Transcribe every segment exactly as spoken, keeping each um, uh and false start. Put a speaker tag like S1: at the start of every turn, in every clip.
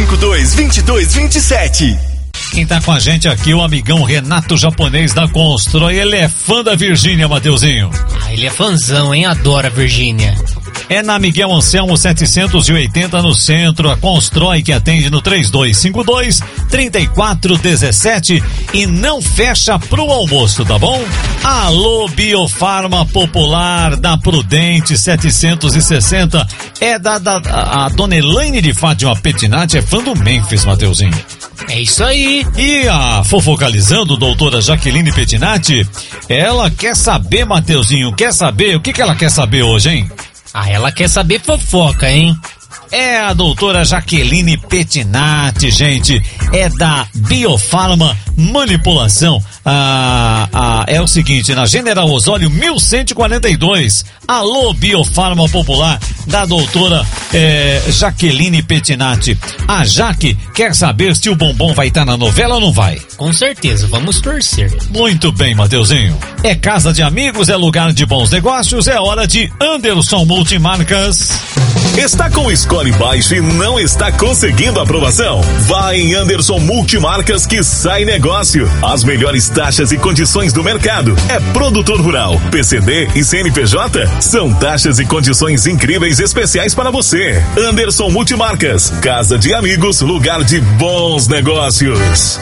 S1: cinco dois, dois dois dois sete.
S2: Quem tá com a gente aqui, o amigão Renato Japonês da Constrói. Ele é fã da Virgínia, Mateuzinho.
S3: Ah, ele é fãzão, hein? Adora a Virgínia.
S2: É na Miguel Anselmo setecentos e oitenta no centro. A Constrói que atende no três dois cinco dois, três quatro um sete e não fecha pro almoço, tá bom? Alô, Biofarma Popular da Prudente setecentos e sessenta. É da, da a, a dona Elaine de Fátima Petinati, é fã do Memphis, Mateuzinho.
S3: É isso aí.
S2: E a fofocalizando, doutora Jaqueline Petinati, ela quer saber, Mateuzinho, quer saber, o que que ela quer saber hoje, hein?
S3: Ah, ela quer saber fofoca, hein?
S2: É a doutora Jaqueline Petinati, gente, é da Biofarma Manipulação. Ah, ah, é o seguinte, na General Osório mil cento e quarenta e dois, alô Biofarma Popular da doutora eh, Jaqueline Petinati. A Jaque quer saber se o bombom vai estar na novela ou não vai.
S3: Com certeza, vamos torcer.
S2: Muito bem, Mateuzinho. É casa de amigos, é lugar de bons negócios, é hora de Anderson Multimarcas.
S1: Está com o score baixo e não está conseguindo aprovação? Vai em Anderson Multimarcas que sai negócio. As melhores taxas e condições do mercado. É produtor rural, P C D e C N P J? São taxas e condições incríveis especiais para você. Anderson Multimarcas, casa de amigos, lugar de bons negócios.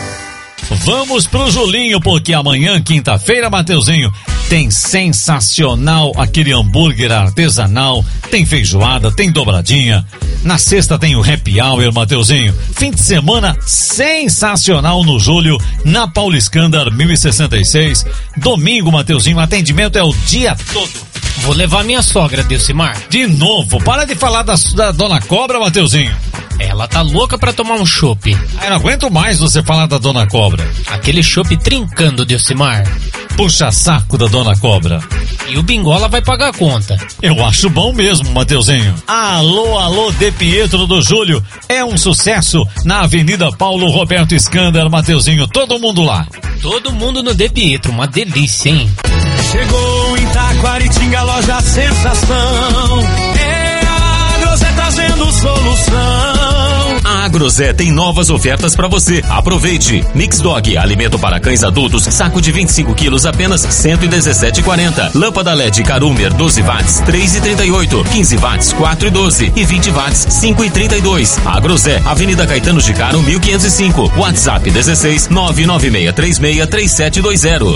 S2: Vamos pro Julinho, porque amanhã, quinta-feira, Mateuzinho, tem sensacional aquele hambúrguer artesanal, tem feijoada, tem dobradinha. Na sexta tem o happy hour, Mateuzinho. Fim de semana sensacional no Júlio, na Paulo Escândar mil e sessenta e seis. Domingo, Mateuzinho, atendimento é o dia todo.
S3: Vou levar minha sogra, Delcimar.
S2: De novo, para de falar da, da Dona Cobra, Mateuzinho.
S3: Ela tá louca pra tomar um chopp.
S2: Ah, eu não aguento mais você falar da Dona Cobra.
S3: Aquele chopp trincando, Delcimar.
S2: Puxa saco da Dona Cobra.
S3: E o Bingola vai pagar a conta.
S2: Eu acho bom mesmo, Mateuzinho. Alô, alô, De Pietro do Júlio. É um sucesso na Avenida Paulo Roberto Escândar, Mateuzinho. Todo mundo lá.
S3: Todo mundo no De Pietro, uma delícia, hein?
S4: Chegou em Taquaritinga, loja sensação. É a Agrozé trazendo solução.
S5: A Agrozé tem novas ofertas para você. Aproveite. Mix Dog, alimento para cães adultos, saco de vinte e cinco quilos, apenas cento e dezessete reais e quarenta centavos. Lâmpada L E D Carumer doze watts, três reais e trinta e oito centavos. quinze watts, quatro reais e doze centavos. E vinte watts, cinco reais e trinta e dois centavos. Agrozé, Avenida Caetano de Caro, mil quinhentos e cinco. WhatsApp dezesseis, nove nove seis três seis, três sete dois zero.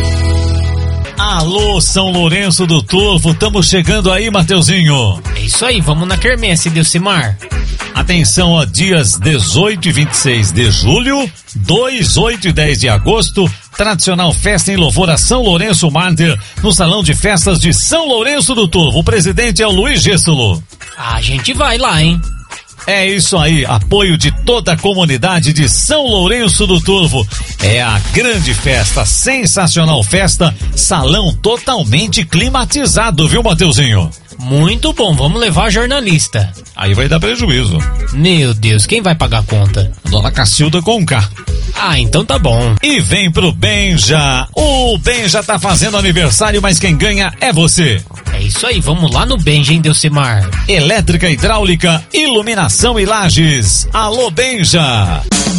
S2: Alô, São Lourenço do Turvo, estamos chegando aí, Mateuzinho.
S3: É isso aí, vamos na quermesse, Delcimar.
S2: Atenção a dias dezoito e vinte e seis de julho, dois, oito e dez de agosto, tradicional festa em louvor a São Lourenço Mártir, no Salão de Festas de São Lourenço do Turvo. O presidente é o Luiz Gêssolo.
S3: A gente vai lá, hein?
S2: É isso aí, apoio de toda a comunidade de São Lourenço do Turvo. É a grande festa, sensacional festa, salão totalmente climatizado, viu, Mateuzinho?
S3: Muito bom, vamos levar a jornalista.
S2: Aí vai dar prejuízo.
S3: Meu Deus, quem vai pagar a conta?
S2: Dona Cacilda com K.
S3: Ah, então tá bom.
S2: E vem pro Benja. O Benja tá fazendo aniversário, mas quem ganha é você.
S3: É isso aí, vamos lá no Benja, hein, Delcimar?
S2: Elétrica, hidráulica, iluminação e lajes. Alô, Benja.